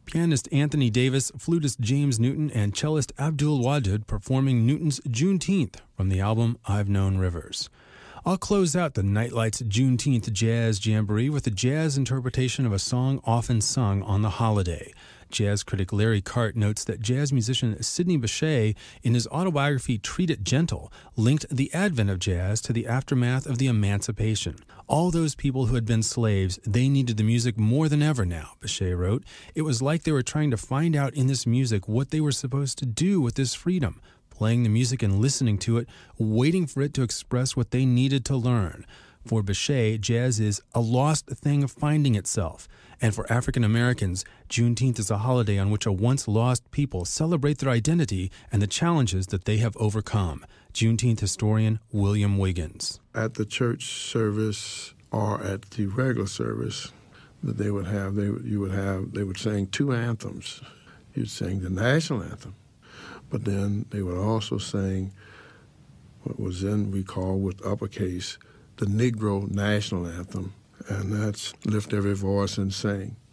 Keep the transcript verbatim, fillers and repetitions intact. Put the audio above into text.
pianist Anthony Davis, flutist James Newton, and cellist Abdul Wadud performing Newton's Juneteenth from the album I've Known Rivers. I'll close out the Nightlights Juneteenth Jazz Jamboree with a jazz interpretation of a song often sung on the holiday. Jazz critic Larry Cart notes that jazz musician Sidney Bechet, in his autobiography Treat It Gentle, linked the advent of jazz to the aftermath of the Emancipation. All those people who had been slaves, they needed the music more than ever now, Bechet wrote. It was like they were trying to find out in this music what they were supposed to do with this freedom, playing the music and listening to it, waiting for it to express what they needed to learn. For Bechet, jazz is a lost thing finding itself. And for African Americans, Juneteenth is a holiday on which a once lost people celebrate their identity and the challenges that they have overcome. Juneteenth historian William Wiggins. At the church service or at the regular service that they would have, they you would have they would sing two anthems. You'd sing the national anthem, but then they would also sing what was then we call with uppercase the Negro National Anthem, and that's Lift Every Voice and Sing.